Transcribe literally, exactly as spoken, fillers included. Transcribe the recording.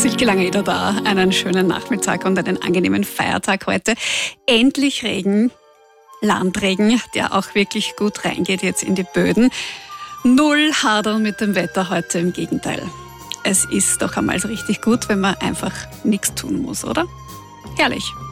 Silke Langeder da. Einen schönen Nachmittag und einen angenehmen Feiertag heute. Endlich Regen, Landregen, der auch wirklich gut reingeht jetzt in die Böden. Null Hadern mit dem Wetter heute, im Gegenteil. Es ist doch einmal so richtig gut, wenn man einfach nichts tun muss, oder? Herrlich.